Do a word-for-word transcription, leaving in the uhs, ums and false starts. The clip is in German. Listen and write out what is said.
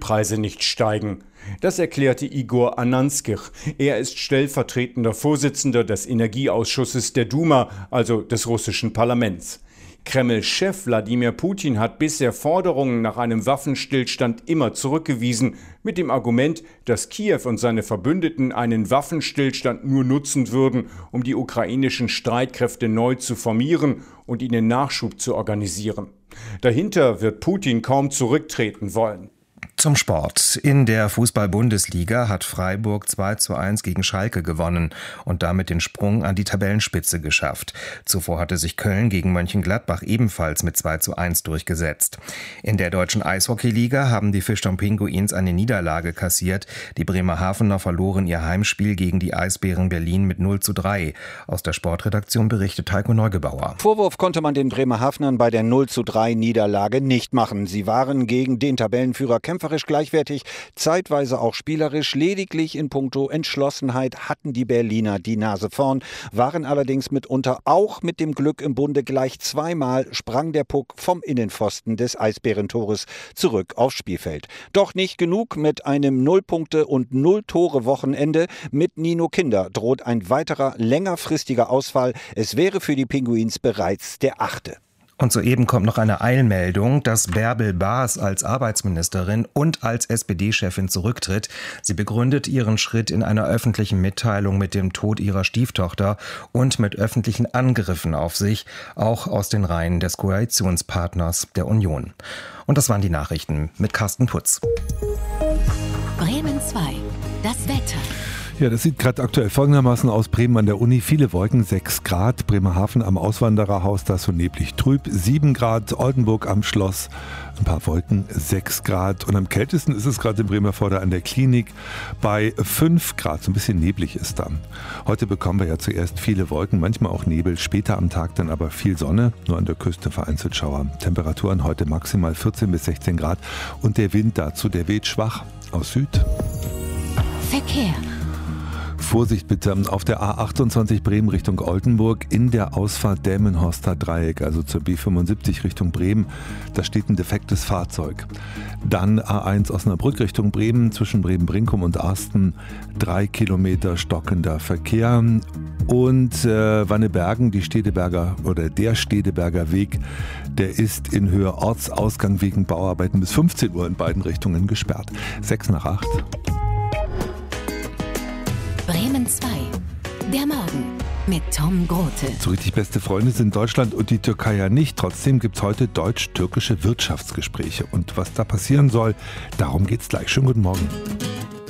Energiepreise nicht steigen. Das erklärte Igor Ananskij. Er ist stellvertretender Vorsitzender des Energieausschusses der Duma, also des russischen Parlaments. Kreml-Chef Wladimir Putin hat bisher Forderungen nach einem Waffenstillstand immer zurückgewiesen, mit dem Argument, dass Kiew und seine Verbündeten einen Waffenstillstand nur nutzen würden, um die ukrainischen Streitkräfte neu zu formieren und ihnen Nachschub zu organisieren. Dahinter wird Putin kaum zurücktreten wollen. Zum Sport. In der Fußball-Bundesliga hat Freiburg zwei zu eins gegen Schalke gewonnen und damit den Sprung an die Tabellenspitze geschafft. Zuvor hatte sich Köln gegen Mönchengladbach ebenfalls mit zwei zu eins durchgesetzt. In der deutschen Eishockeyliga haben die Fischtown Pinguins eine Niederlage kassiert. Die Bremerhavener verloren ihr Heimspiel gegen die Eisbären Berlin mit null zu drei. Aus der Sportredaktion berichtet Heiko Neugebauer. Vorwurf konnte man den Bremerhavenern bei der null zu drei Niederlage nicht machen. Sie waren gegen den Tabellenführer kämpferisch gleichwertig, zeitweise auch spielerisch. Lediglich in puncto Entschlossenheit hatten die Berliner die Nase vorn, waren allerdings mitunter auch mit dem Glück im Bunde. Gleich zweimal sprang der Puck vom Innenpfosten des Eisbärentores zurück aufs Spielfeld. Doch nicht genug mit einem Null-Punkte- und Null-Tore-Wochenende. Mit Nino Kinder droht ein weiterer längerfristiger Ausfall. Es wäre für die Pinguins bereits der achte. Und soeben kommt noch eine Eilmeldung, dass Bärbel Baas als Arbeitsministerin und als S P D-Chefin zurücktritt. Sie begründet ihren Schritt in einer öffentlichen Mitteilung mit dem Tod ihrer Stieftochter und mit öffentlichen Angriffen auf sich, auch aus den Reihen des Koalitionspartners der Union. Und das waren die Nachrichten mit Carsten Putz. Bremen zwei, das Wetter. Ja, das sieht gerade aktuell folgendermaßen aus. Bremen an der Uni, viele Wolken, sechs Grad. Bremerhaven am Auswandererhaus, da so neblig trüb, sieben Grad. Oldenburg am Schloss, ein paar Wolken, sechs Grad. Und am kältesten ist es gerade in Bremervörde an der Klinik bei fünf Grad. So ein bisschen neblig ist da. Heute bekommen wir ja zuerst viele Wolken, manchmal auch Nebel. Später am Tag dann aber viel Sonne, nur an der Küste vereinzelt Schauer. Temperaturen heute maximal vierzehn bis sechzehn Grad. Und der Wind dazu, der weht schwach aus Süd. Verkehr. Vorsicht bitte auf der A achtundzwanzig Bremen Richtung Oldenburg in der Ausfahrt Delmenhorster Dreieck, also zur B fünfundsiebzig Richtung Bremen. Da steht ein defektes Fahrzeug. Dann A eins Osnabrück Richtung Bremen zwischen Bremen-Brinkum und Arsten. Drei Kilometer stockender Verkehr. Und äh, Wannebergen, die Stedeberger oder der Stedeberger Weg, der ist in Höhe Ortsausgang wegen Bauarbeiten bis fünfzehn Uhr in beiden Richtungen gesperrt. Sechs nach acht. Bremen zwei, der Morgen mit Tom Grote. So richtig beste Freunde sind Deutschland und die Türkei ja nicht. Trotzdem gibt es heute deutsch-türkische Wirtschaftsgespräche. Und was da passieren soll, darum geht's gleich. Schönen guten Morgen.